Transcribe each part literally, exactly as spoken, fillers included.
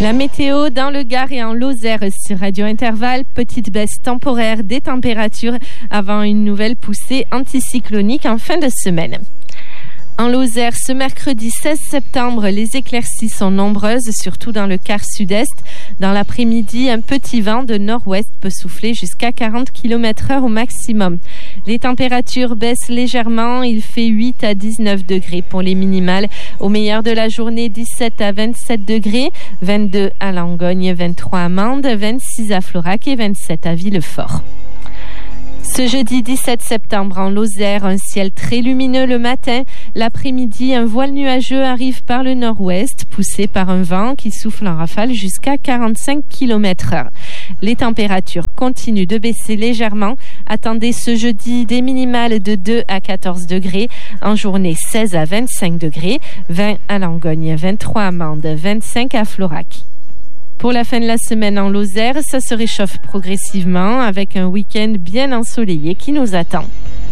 La météo dans le Gard et en Lozère sur Radio Intervalle, petite baisse temporaire des températures avant une nouvelle poussée anticyclonique en fin de semaine. En Lozère, ce mercredi seize septembre, les éclaircies sont nombreuses, surtout dans le quart sud-est. Dans l'après-midi, un petit vent de nord-ouest peut souffler jusqu'à quarante kilomètres heure au maximum. Les températures baissent légèrement, il fait huit à dix-neuf degrés pour les minimales. Au meilleur de la journée, dix-sept à vingt-sept degrés, vingt-deux à Langogne, vingt-trois à Mende, vingt-six à Florac et vingt-sept à Villefort. Ce jeudi dix-sept septembre, en Lozère, un ciel très lumineux le matin. L'après-midi, un voile nuageux arrive par le nord-ouest, poussé par un vent qui souffle en rafale jusqu'à quarante-cinq kilomètres heure. Les températures continuent de baisser légèrement. Attendez ce jeudi des minimales de deux à quatorze degrés. En journée, seize à vingt-cinq degrés, vingt à Langogne, vingt-trois à Mende, vingt-cinq à Florac. Pour la fin de la semaine en Lozère, ça se réchauffe progressivement avec un week-end bien ensoleillé qui nous attend.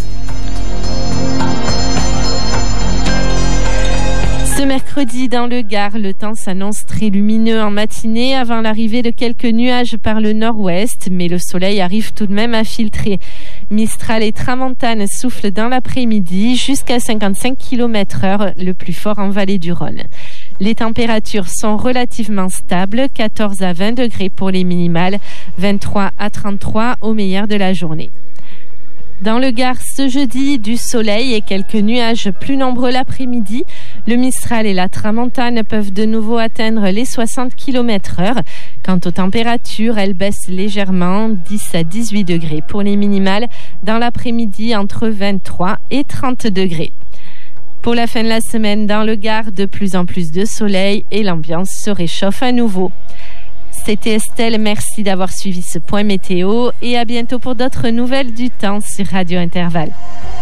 Ce mercredi, dans le Gard, le temps s'annonce très lumineux en matinée avant l'arrivée de quelques nuages par le nord-ouest, mais le soleil arrive tout de même à filtrer. Mistral et tramontane soufflent dans l'après-midi jusqu'à cinquante-cinq kilomètres heure, le plus fort en vallée du Rhône. Les températures sont relativement stables, quatorze à vingt degrés pour les minimales, vingt-trois à trente-trois au meilleur de la journée. Dans le Gard, ce jeudi, du soleil et quelques nuages plus nombreux l'après-midi. Le Mistral et la tramontane peuvent de nouveau atteindre les soixante kilomètres heure. Quant aux températures, elles baissent légèrement, dix à dix-huit degrés pour les minimales. Dans l'après-midi, entre vingt-trois et trente degrés. Pour la fin de la semaine, dans le Gard, de plus en plus de soleil et l'ambiance se réchauffe à nouveau. C'était Estelle, merci d'avoir suivi ce point météo et à bientôt pour d'autres nouvelles du temps sur Radio Intervalle.